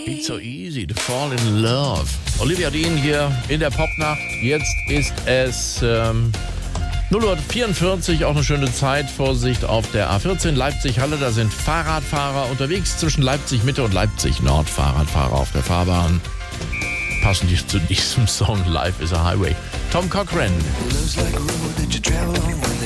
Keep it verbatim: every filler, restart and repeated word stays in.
It's so easy to fall in love. Olivia Dean hier in der Popnacht. Jetzt ist es ähm, null Uhr vierundvierzig, auch eine schöne Zeit. Vorsicht auf der A vierzehn Leipzig-Halle. Da sind Fahrradfahrer unterwegs zwischen Leipzig-Mitte und Leipzig-Nord. Fahrradfahrer auf der Fahrbahn. Passend zu diesem Song Life is a Highway. Tom Cochrane.